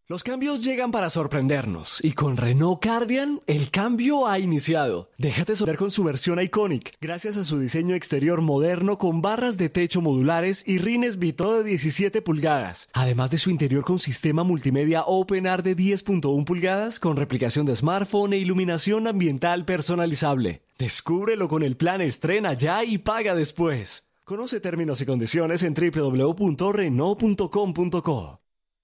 Los cambios llegan para sorprendernos y con Renault Cardian el cambio ha iniciado. Déjate sorprender con su versión Iconic, gracias a su diseño exterior moderno con barras de techo modulares y rines Vitro de 17 pulgadas, además de su interior con sistema multimedia OpenAir de 10.1 pulgadas con replicación de smartphone e iluminación ambiental personalizable. Descúbrelo con el plan Estrena ya y paga después. Conoce términos y condiciones en www.renault.com.co.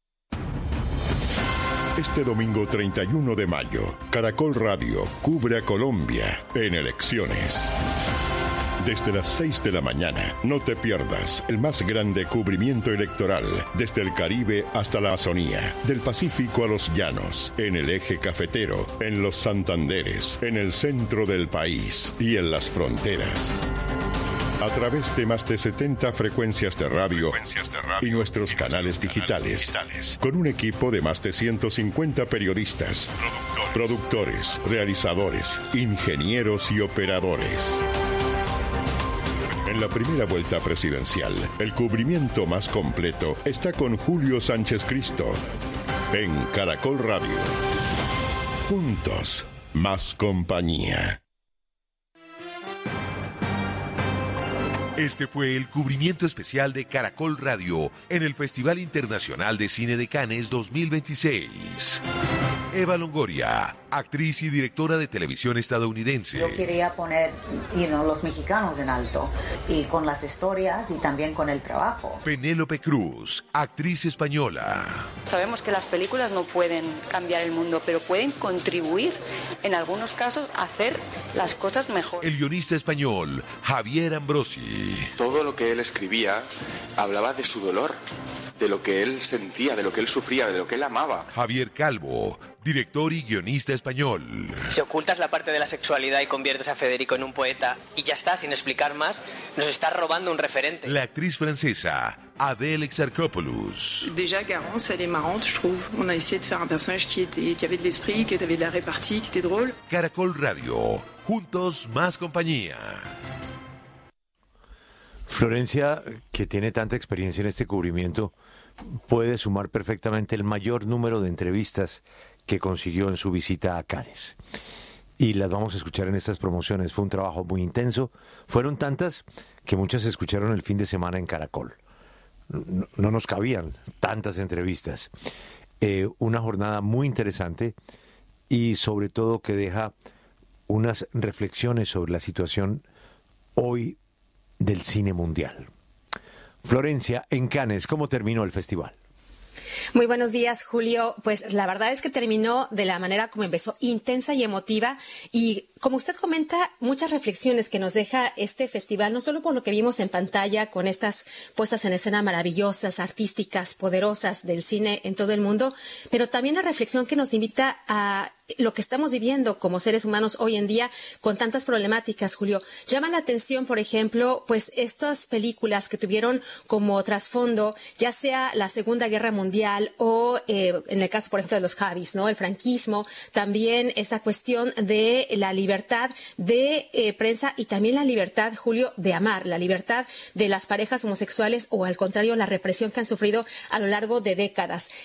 Este domingo 31 de mayo, Caracol Radio cubre a Colombia en elecciones. Desde las 6 de la mañana, no te pierdas el más grande cubrimiento electoral, desde el Caribe hasta la Amazonía, del Pacífico a los llanos, en el eje cafetero, en los Santanderes, en el centro del país y en las fronteras. A través de más de 70 frecuencias de radio y nuestros canales digitales, con un equipo de más de 150 periodistas, productores, realizadores, ingenieros y operadores. En la primera vuelta presidencial, el cubrimiento más completo está con Julio Sánchez Cristo en Caracol Radio. Juntos, más compañía. Este fue el cubrimiento especial de Caracol Radio en el Festival Internacional de Cine de Cannes 2026. Eva Longoria, actriz y directora de televisión estadounidense. Yo quería poner, los mexicanos en alto, y con las historias y también con el trabajo. Penélope Cruz, actriz española. Sabemos que las películas no pueden cambiar el mundo, pero pueden contribuir, en algunos casos, a hacer las cosas mejor. El guionista español, Javier Ambrosi. Todo lo que él escribía hablaba de su dolor, de lo que él sentía, de lo que él sufría, de lo que él amaba. Javier Calvo, director y guionista español. Si ocultas la parte de la sexualidad y conviertes a Federico en un poeta y ya está, sin explicar más, nos estás robando un referente. La actriz francesa, Adèle Exarchopoulos. Déjà, Garance, elle est marrante, je trouve. On a essayé de faire un personnage qui avait de l'esprit, qui avait de la répartie, qui était drôle. Caracol Radio, juntos más compañía. Florencia, que tiene tanta experiencia en este cubrimiento, puede sumar perfectamente el mayor número de entrevistas que consiguió en su visita a Cannes. Y las vamos a escuchar en estas promociones. Fue un trabajo muy intenso. Fueron tantas que muchas se escucharon el fin de semana en Caracol. No nos cabían tantas entrevistas. Una jornada muy interesante y sobre todo que deja unas reflexiones sobre la situación hoy del cine mundial. Florencia, en Cannes, ¿cómo terminó el festival? Muy buenos días, Julio. Pues la verdad es que terminó de la manera como empezó, intensa y emotiva. Y como usted comenta, muchas reflexiones que nos deja este festival, no solo por lo que vimos en pantalla con estas puestas en escena maravillosas, artísticas, poderosas del cine en todo el mundo, pero también la reflexión que nos invita a lo que estamos viviendo como seres humanos hoy en día con tantas problemáticas, Julio. Llama la atención, por ejemplo, pues estas películas que tuvieron como trasfondo, ya sea la Segunda Guerra Mundial o en el caso, por ejemplo, de los Javis, ¿no? El franquismo, también esta cuestión de la libertad de prensa y también la libertad, Julio, de amar, la libertad de las parejas homosexuales o, al contrario, la represión que han sufrido a lo largo de décadas.